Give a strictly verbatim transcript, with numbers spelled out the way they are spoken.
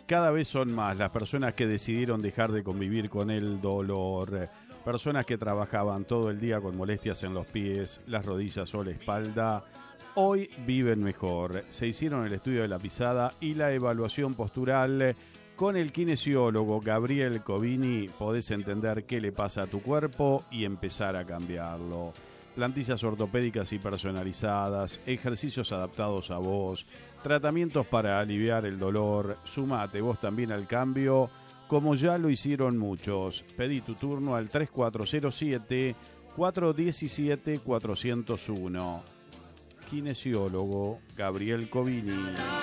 Cada vez son más las personas que decidieron dejar de convivir con el dolor. Personas que trabajaban todo el día con molestias en los pies, las rodillas o la espalda, hoy viven mejor. Se hicieron el estudio de la pisada y la evaluación postural. Con el kinesiólogo Gabriel Covini podés entender qué le pasa a tu cuerpo y empezar a cambiarlo. Plantillas ortopédicas y personalizadas, ejercicios adaptados a vos, tratamientos para aliviar el dolor. Sumate vos también al cambio, como ya lo hicieron muchos. Pedí tu turno al tres cuatro cero siete, cuatro uno siete, cuatro cero uno. Kinesiólogo Gabriel Covini.